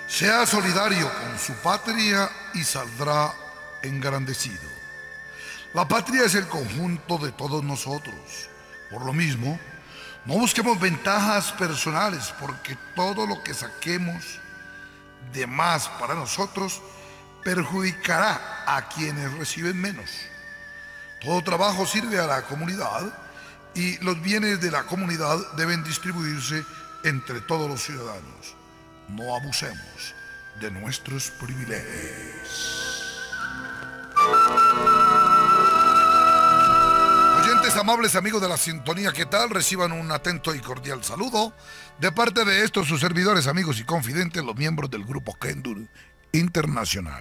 Sea solidario con su patria y saldrá engrandecido. La patria es el conjunto de todos nosotros. Por lo mismo, no busquemos ventajas personales, porque todo lo que saquemos de más para nosotros perjudicará a quienes reciben menos. Todo trabajo sirve a la comunidad y los bienes de la comunidad deben distribuirse entre todos los ciudadanos. No abusemos de nuestros privilegios. Oyentes amables, amigos de la sintonía, ¿qué tal? Reciban un atento y cordial saludo de parte de estos sus servidores, amigos y confidentes, los miembros del Grupo Kendur Internacional.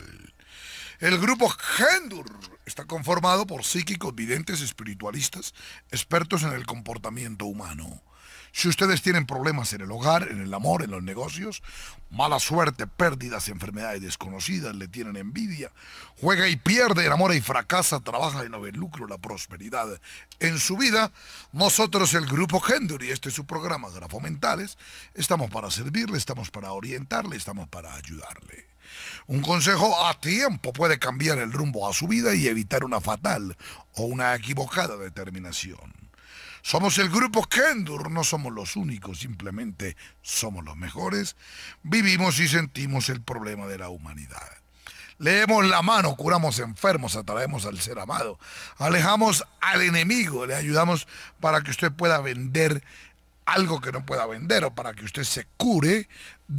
El Grupo Kendur está conformado por psíquicos, videntes, espiritualistas, expertos en el comportamiento humano. Si ustedes tienen problemas en el hogar, en el amor, en los negocios, mala suerte, pérdidas, enfermedades desconocidas, le tienen envidia, juega y pierde, enamora y fracasa, trabaja y no ve lucro, la prosperidad en su vida, nosotros, el Grupo Kendur, y este es su programa Grafomentales, estamos para servirle, estamos para orientarle, estamos para ayudarle. Un consejo a tiempo puede cambiar el rumbo a su vida y evitar una fatal o una equivocada determinación. Somos el Grupo Kendur, no somos los únicos, simplemente somos los mejores. Vivimos y sentimos el problema de la humanidad. Leemos la mano, curamos enfermos, atraemos al ser amado, alejamos al enemigo, le ayudamos para que usted pueda vender algo que no pueda vender o para que usted se cure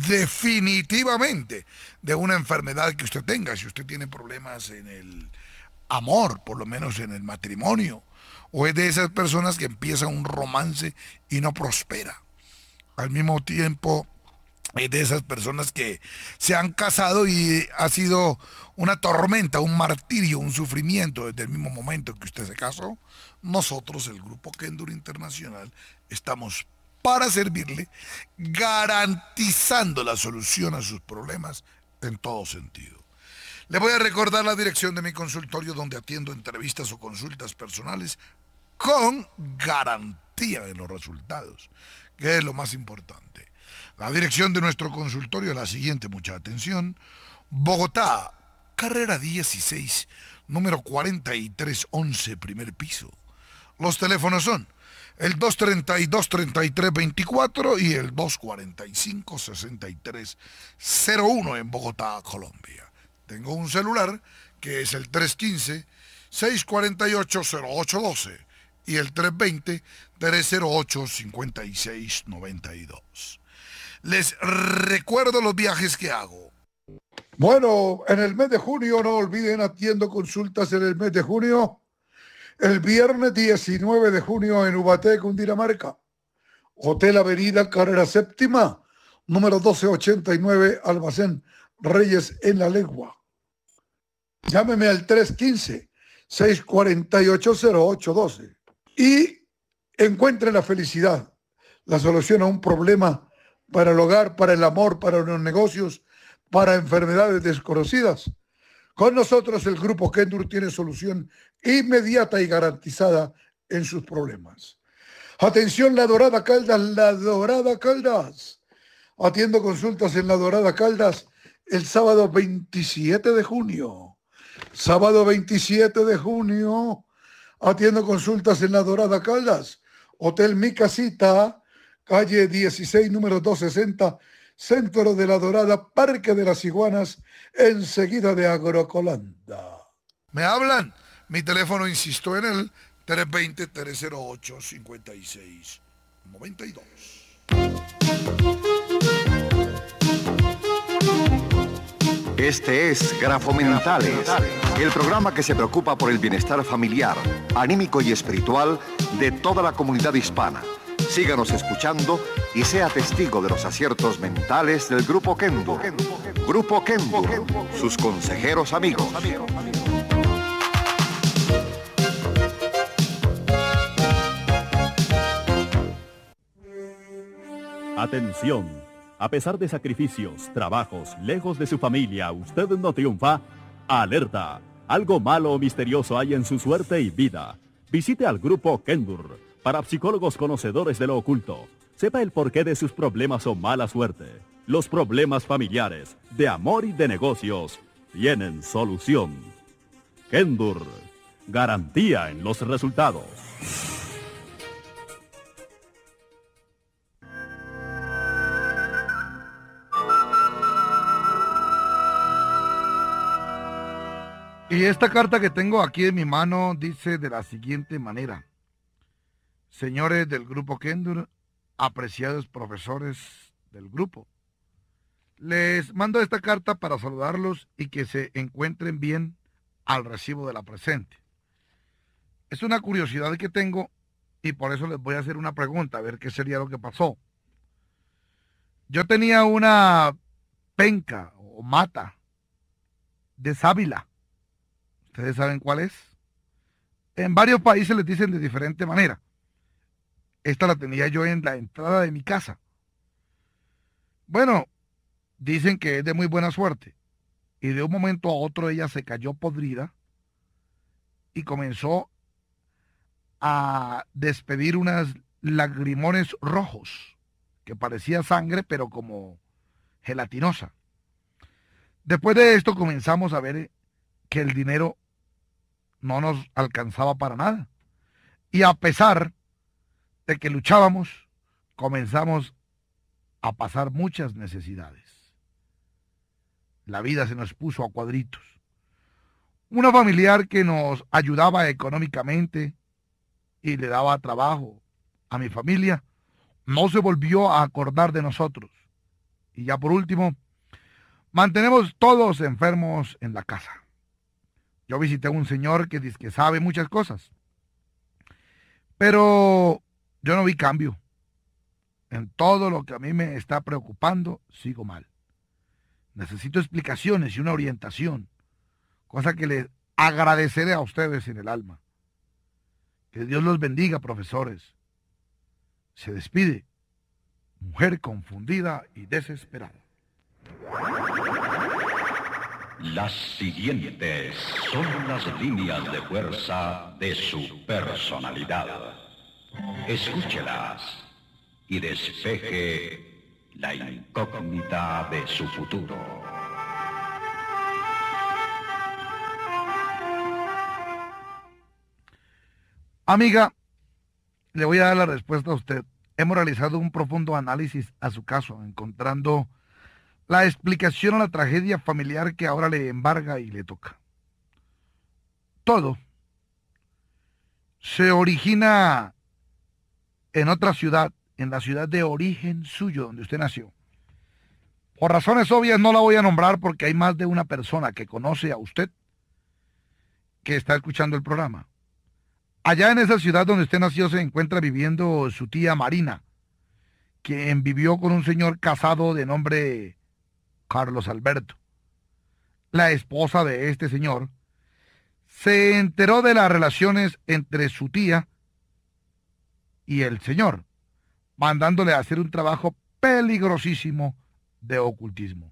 definitivamente de una enfermedad que usted tenga. Si usted tiene problemas en el amor, por lo menos en el matrimonio, o es de esas personas que empiezan un romance y no prospera. Al mismo tiempo, es de esas personas que se han casado y ha sido una tormenta, un martirio, un sufrimiento desde el mismo momento que usted se casó. Nosotros, el Grupo Kendur Internacional, estamos para servirle, garantizando la solución a sus problemas en todo sentido. Le voy a recordar la dirección de mi consultorio, donde atiendo entrevistas o consultas personales con garantía de los resultados, que es lo más importante. La dirección de nuestro consultorio es la siguiente, mucha atención: Bogotá, carrera 16, número 4311, primer piso. Los teléfonos son el 232-3324 y el 245-6301 en Bogotá, Colombia. Tengo un celular que es el 315-648-0812 y el 320-308-5692. Les recuerdo los viajes que hago. Bueno, en el mes de junio, no olviden, atiendo consultas en el mes de junio. El viernes 19 de junio en Ubaté, Cundinamarca. Hotel Avenida, carrera séptima, número 1289, Almacén Reyes en La Legua. Llámeme al 315-648-0812 y encuentre la felicidad, la solución a un problema para el hogar, para el amor, para los negocios, para enfermedades desconocidas. Con nosotros el Grupo Kendur tiene solución inmediata y garantizada en sus problemas. Atención, La Dorada Caldas, La Dorada Caldas. Atiendo consultas en La Dorada Caldas el sábado 27 de junio. Sábado 27 de junio, atiendo consultas en La Dorada Caldas. Hotel Mi Casita, calle 16, número 260, Centro de La Dorada, Parque de las Iguanas, enseguida de Agrocolanda. ¿Me hablan? Mi teléfono, insisto en él, 320-308-5692. Este es Grafomentales, el programa que se preocupa por el bienestar familiar, anímico y espiritual de toda la comunidad hispana. Síganos escuchando y sea testigo de los aciertos mentales del Grupo Kendur. Grupo Kendur, sus consejeros amigos. Atención. A pesar de sacrificios, trabajos, lejos de su familia, usted no triunfa. ¡Alerta! Algo malo o misterioso hay en su suerte y vida. Visite al Grupo Kendur, para psicólogos conocedores de lo oculto. Sepa el porqué de sus problemas o mala suerte. Los problemas familiares, de amor y de negocios tienen solución. Kendur, garantía en los resultados. Y esta carta que tengo aquí en mi mano dice de la siguiente manera: señores del grupo Kendur, apreciados profesores del grupo, les mando esta carta para saludarlos y que se encuentren bien al recibo de la presente. Es una curiosidad que tengo y por eso les voy a hacer una pregunta, a ver qué sería lo que pasó. Yo tenía una penca o mata de sábila. ¿Ustedes saben cuál es? En varios países les dicen de diferente manera. Esta la tenía yo en la entrada de mi casa. Bueno, dicen que es de muy buena suerte. Y de un momento a otro ella se cayó podrida y comenzó a despedir unas lagrimones rojos que parecía sangre, pero como gelatinosa. Después de esto comenzamos a ver que el dinero no nos alcanzaba para nada. Y a pesar de que luchábamos, comenzamos a pasar muchas necesidades. La vida se nos puso a cuadritos. Una familiar que nos ayudaba económicamente y le daba trabajo a mi familia, no se volvió a acordar de nosotros. Y ya por último, mantenemos todos enfermos en la casa. Yo visité a un señor que dice que sabe muchas cosas, pero yo no vi cambio. En todo lo que a mí me está preocupando, sigo mal. Necesito explicaciones y una orientación, cosa que les agradeceré a ustedes en el alma. Que Dios los bendiga, profesores. Se despide, mujer confundida y desesperada. Las siguientes son las líneas de fuerza de su personalidad. Escúchelas y despeje la incógnita de su futuro. Amiga, le voy a dar la respuesta a usted. Hemos realizado un profundo análisis a su caso, encontrando la explicación a la tragedia familiar que ahora le embarga y le toca. Todo se origina en otra ciudad, en la ciudad de origen suyo, donde usted nació. Por razones obvias no la voy a nombrar porque hay más de una persona que conoce a usted que está escuchando el programa. Allá en esa ciudad donde usted nació se encuentra viviendo su tía Marina, quien vivió con un señor casado de nombre Carlos Alberto. La esposa de este señor se enteró de las relaciones entre su tía y el señor, mandándole a hacer un trabajo peligrosísimo de ocultismo.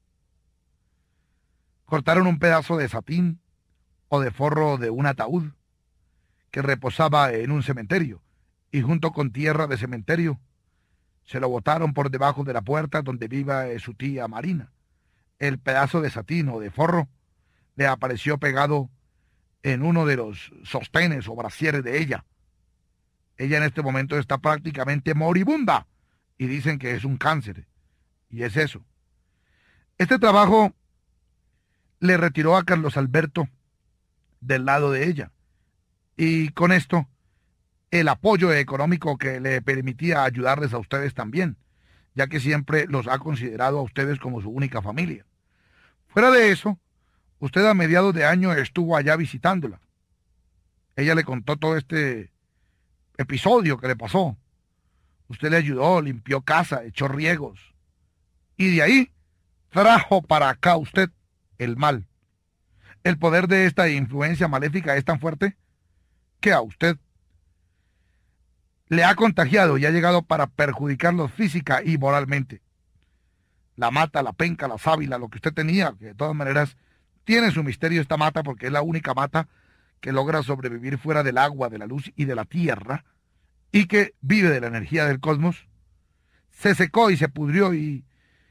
Cortaron un pedazo de satín o de forro de un ataúd que reposaba en un cementerio, y junto con tierra de cementerio se lo botaron por debajo de la puerta donde vive su tía Marina. El pedazo de satín o de forro le apareció pegado en uno de los sostenes o brasieres de ella. Ella en este momento está prácticamente moribunda y dicen que es un cáncer, y es eso. Este trabajo le retiró a Carlos Alberto del lado de ella, y con esto el apoyo económico que le permitía ayudarles a ustedes también, ya que siempre los ha considerado a ustedes como su única familia. Fuera de eso, usted a mediados de año estuvo allá visitándola. Ella le contó todo este episodio que le pasó. Usted le ayudó, limpió casa, echó riegos, y de ahí trajo para acá usted el mal. El poder de esta influencia maléfica es tan fuerte que a usted le ha contagiado y ha llegado para perjudicarlo física y moralmente. La mata, la penca, la sábila, lo que usted tenía, que de todas maneras tiene su misterio esta mata porque es la única mata que logra sobrevivir fuera del agua, de la luz y de la tierra, y que vive de la energía del cosmos, se secó y se pudrió y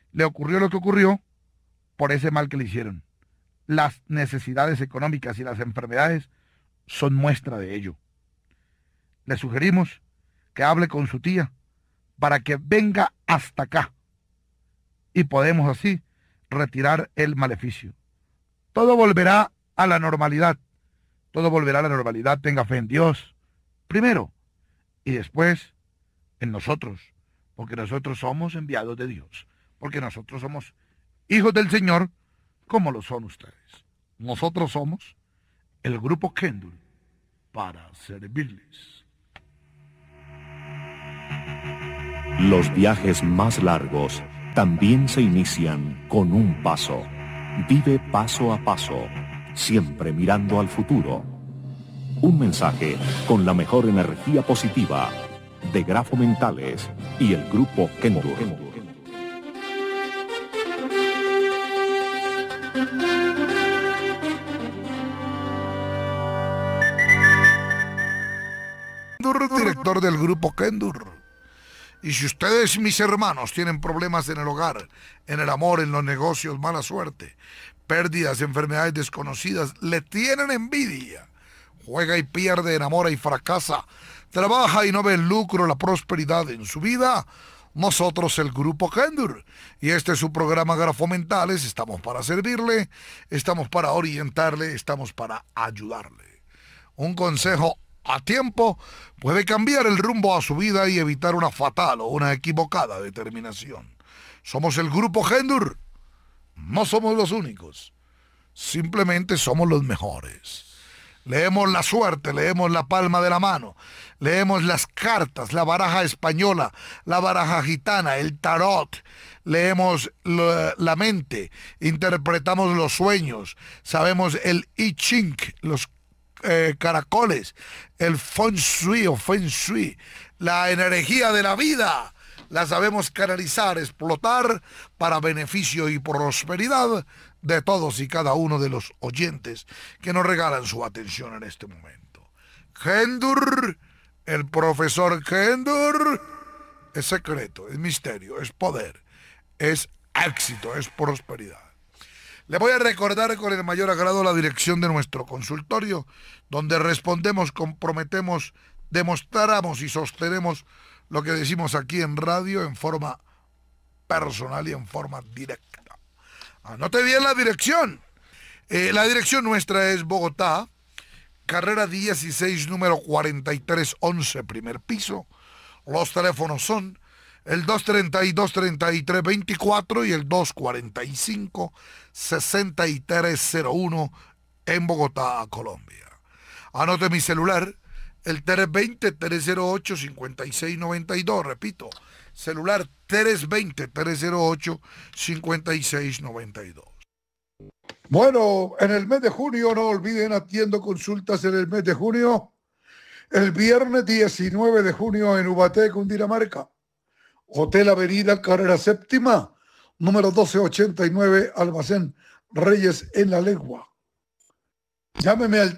Le ocurrió lo que ocurrió por ese mal que le hicieron. Las necesidades económicas y las enfermedades son muestra de ello. Le sugerimos que hable con su tía para que venga hasta acá y podemos así retirar el maleficio. Todo volverá a la normalidad. Todo volverá a la normalidad. Tenga fe en Dios primero y después en nosotros, porque nosotros somos enviados de Dios, porque nosotros somos hijos del Señor como lo son ustedes. Nosotros somos el grupo Kendur para servirles. Los viajes más largos también se inician con un paso. Vive paso a paso, siempre mirando al futuro. Un mensaje con la mejor energía positiva de Grafo Mentales y el grupo Kendur. Director del grupo Kendur. Y si ustedes, mis hermanos, tienen problemas en el hogar, en el amor, en los negocios, mala suerte, pérdidas, enfermedades desconocidas, le tienen envidia, juega y pierde, enamora y fracasa, trabaja y no ve el lucro, la prosperidad en su vida, nosotros, el grupo Kendur, y este es su programa Grafo Mentales, estamos para servirle, estamos para orientarle, estamos para ayudarle. Un consejo a tiempo puede cambiar el rumbo a su vida y evitar una fatal o una equivocada determinación. Somos el grupo Kendur. No somos los únicos. Simplemente somos los mejores. Leemos la suerte, leemos la palma de la mano, leemos las cartas, la baraja española, la baraja gitana, el tarot, leemos la mente, interpretamos los sueños, sabemos el I Ching, los caracoles, el feng shui, la energía de la vida, la sabemos canalizar, explotar para beneficio y prosperidad de todos y cada uno de los oyentes que nos regalan su atención en este momento. Kendur, el profesor Kendur, es secreto, es misterio, es poder, es éxito, es prosperidad. Le voy a recordar con el mayor agrado la dirección de nuestro consultorio, donde respondemos, comprometemos, demostramos y sostenemos lo que decimos aquí en radio en forma personal y en forma directa. Anote bien la dirección. La dirección nuestra es Bogotá, carrera 16, número 4311, primer piso. Los teléfonos son el 232-3324 y el 245-6301 en Bogotá, Colombia. Anote mi celular, el 320-308-5692, repito, celular 320-308-5692. Bueno, en el mes de junio, no olviden, atiendo consultas en el mes de junio, el viernes 19 de junio en Ubaté, Cundinamarca. Hotel Avenida, carrera séptima, número 1289, Almacén Reyes en La Legua. Llámeme al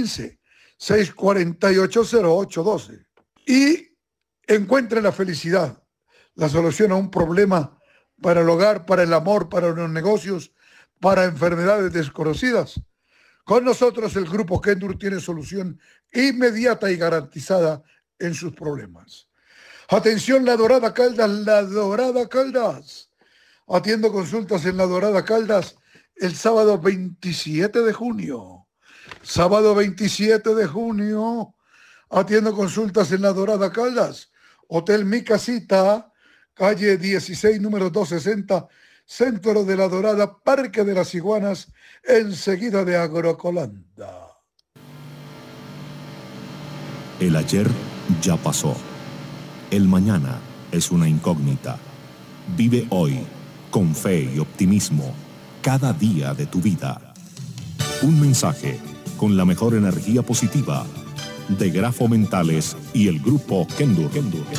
315-648-0812 y encuentre la felicidad, la solución a un problema para el hogar, para el amor, para los negocios, para enfermedades desconocidas. Con nosotros el grupo Kendur tiene solución inmediata y garantizada en sus problemas. Atención, La Dorada Caldas, La Dorada Caldas. Atiendo consultas en La Dorada Caldas el sábado 27 de junio. Sábado 27 de junio, atiendo consultas en La Dorada Caldas. Hotel Mi Casita, calle 16, número 260, Centro de La Dorada, Parque de las Iguanas, enseguida de Agrocolanda. El ayer ya pasó. El mañana es una incógnita. Vive hoy con fe y optimismo cada día de tu vida. Un mensaje con la mejor energía positiva de Grafo Mentales y el grupo Kendur.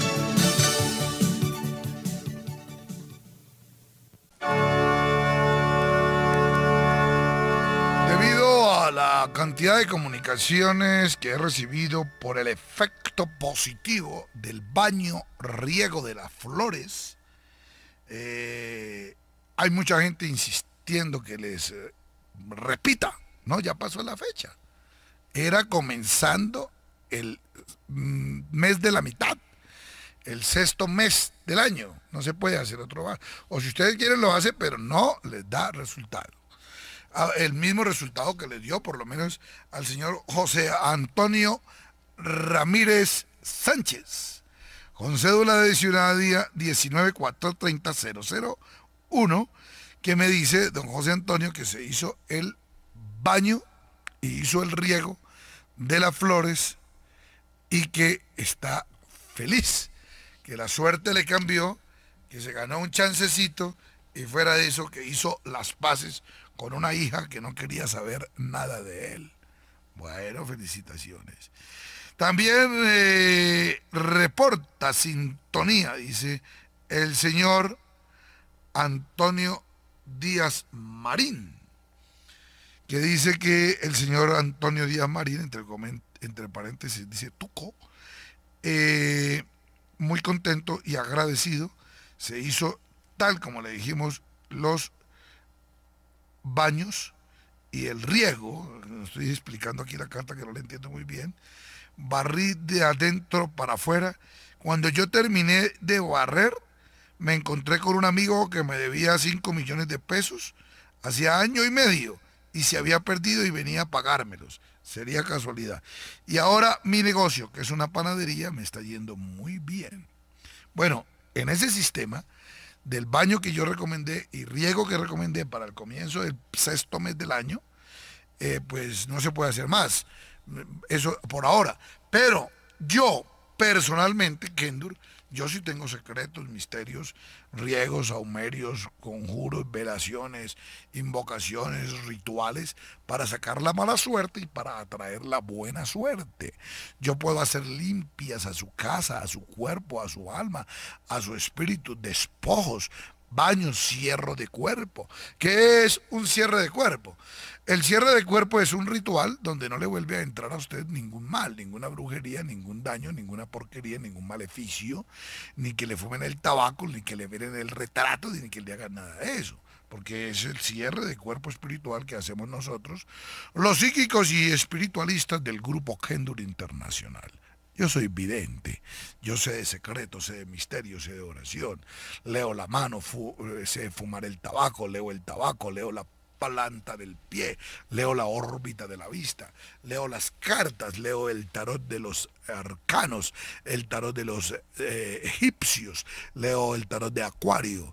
Debido a la cantidad de comunicaciones que he recibido por el efecto positivo del baño riego de las flores, Hay mucha gente insistiendo que les repita, ¿no? Ya pasó la fecha. Era comenzando el mes de la mitad, el sexto mes del año. No se puede hacer otro más. O si ustedes quieren lo hace, pero no les da resultado. El mismo resultado que le dio por lo menos al señor José Antonio Ramírez Sánchez, con cédula de ciudadanía 19430001, que me dice don José Antonio que se hizo el baño y hizo el riego de las flores y que está feliz, que la suerte le cambió, que se ganó un chancecito y fuera de eso que hizo las paces con una hija que no quería saber nada de él. Bueno, felicitaciones. También reporta sintonía, dice el señor Antonio Díaz Marín, que dice que el señor Antonio Díaz Marín, entre paréntesis, dice Tuco, muy contento y agradecido, se hizo tal como le dijimos los baños y el riego. Estoy explicando aquí la carta que no la entiendo muy bien. Barrí de adentro para afuera. Cuando yo terminé de barrer, me encontré con un amigo que me debía 5 millones de pesos hacía año y medio y se había perdido y venía a pagármelos. Sería casualidad. Y ahora mi negocio, que es una panadería, me está yendo muy bien. Bueno, en ese sistema del baño que yo recomendé y riego que recomendé para el comienzo del sexto mes del año, pues no se puede hacer más. Eso por ahora. Pero yo, personalmente, Kendur, yo sí tengo secretos, misterios, riegos, saumerios, conjuros, velaciones, invocaciones, rituales, para sacar la mala suerte y para atraer la buena suerte. Yo puedo hacer limpias a su casa, a su cuerpo, a su alma, a su espíritu, despojos, baños, cierre de cuerpo. ¿Qué es un cierre de cuerpo? El cierre de cuerpo es un ritual donde no le vuelve a entrar a usted ningún mal, ninguna brujería, ningún daño, ninguna porquería, ningún maleficio, ni que le fumen el tabaco, ni que le veren el retrato, ni que le hagan nada de eso. Porque es el cierre de cuerpo espiritual que hacemos nosotros, los psíquicos y espiritualistas del Grupo Kendur Internacional. Yo soy vidente, yo sé de secretos, sé de misterios, sé de oración, leo la mano, sé fumar el tabaco, leo la planta del pie, leo la órbita de la vista, leo las cartas, leo el tarot de los arcanos, el tarot de los egipcios, leo el tarot de Acuario,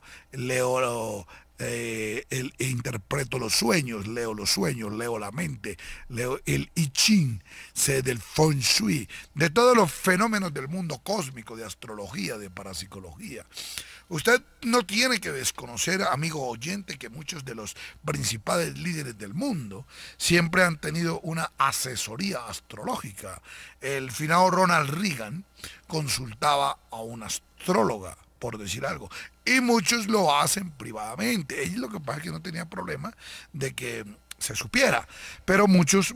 leo interpreto los sueños, leo la mente, leo el I Ching, sé del Feng Shui, de todos los fenómenos del mundo cósmico, de astrología, de parapsicología. Usted no tiene que desconocer, amigo oyente, que muchos de los principales líderes del mundo siempre han tenido una asesoría astrológica. El finado Ronald Reagan consultaba a una astróloga, por decir algo, y muchos lo hacen privadamente. Ella lo que pasa es que no tenía problema de que se supiera, pero muchos,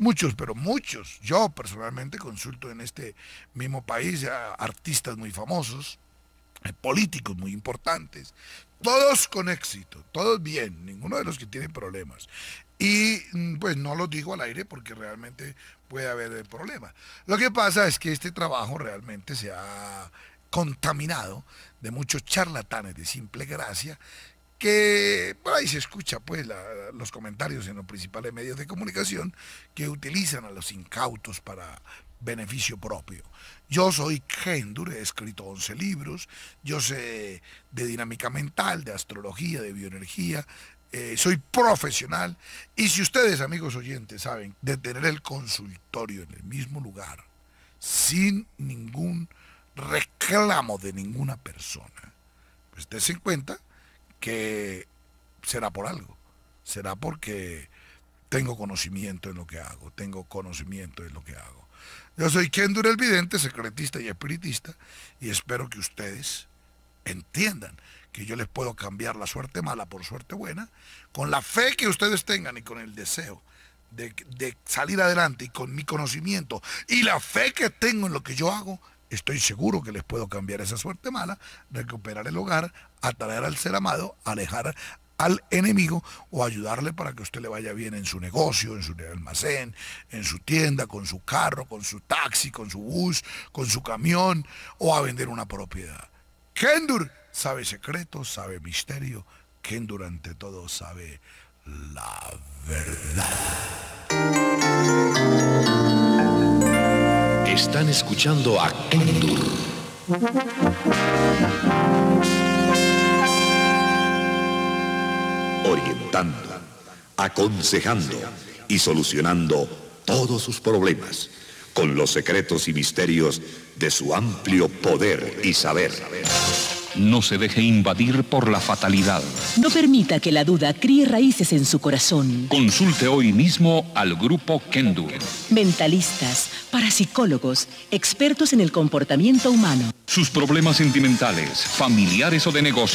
yo personalmente consulto en este mismo país a artistas muy famosos, políticos muy importantes, todos con éxito, todos bien, ninguno de los que tienen problemas. Y pues no lo digo al aire porque realmente puede haber problemas. Lo que pasa es que este trabajo realmente se ha contaminado de muchos charlatanes de simple gracia, que por ahí se escucha pues los comentarios en los principales medios de comunicación, que utilizan a los incautos para beneficio propio. Yo soy Kendur, he escrito 11 libros, yo sé de dinámica mental, de astrología, de bioenergía, soy profesional, y si ustedes, amigos oyentes, saben de tener el consultorio en el mismo lugar, sin ningún reclamo de ninguna persona, pues dense en cuenta que será por algo, será porque tengo conocimiento en lo que hago, Yo soy Kendur el Vidente, secretista y espiritista, y espero que ustedes entiendan que yo les puedo cambiar la suerte mala por suerte buena, con la fe que ustedes tengan y con el deseo de salir adelante, y con mi conocimiento y la fe que tengo en lo que yo hago, Estoy seguro que les puedo cambiar esa suerte mala, recuperar el hogar, atraer al ser amado, alejar al enemigo o ayudarle para que usted le vaya bien en su negocio, en su almacén, en su tienda, con su carro, con su taxi, con su bus, con su camión o a vender una propiedad. Kendur sabe secretos, sabe misterio. Kendur ante todo sabe la verdad. Están escuchando a Kendur. Orientando, aconsejando y solucionando todos sus problemas con los secretos y misterios de su amplio poder y saber. No se deje invadir por la fatalidad. No permita que la duda críe raíces en su corazón. Consulte hoy mismo al Grupo Kendur. Mentalistas, parapsicólogos, expertos en el comportamiento humano. Sus problemas sentimentales, familiares o de negocios